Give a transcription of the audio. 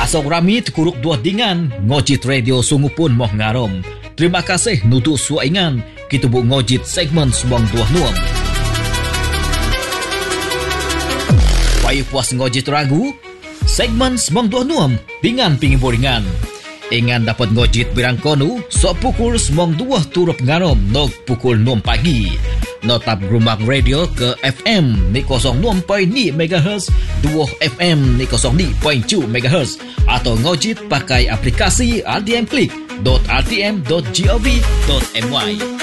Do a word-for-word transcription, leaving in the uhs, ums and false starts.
Asok rami tekuruk dua dingan, ngojit radio sungu pun moh ngarom. Terima kasih nutuk suaingan, kita bu ngojit segmen semong dua nuam. Payu puas ngojit ragu, segmen semong dua nuam, dingan pingin boringan. Ingan dapat ngojit birang konu, sok pukul semong dua turut ngarom, nog pukul enam pagi. Notap Rumak Radio ke F M ni kosong enam perpuluhan lima megahertz, dua F M ni kosong lima perpuluhan tujuh megahertz atau ngojit pakai aplikasi R T M Click dot r t m dot gov dot my.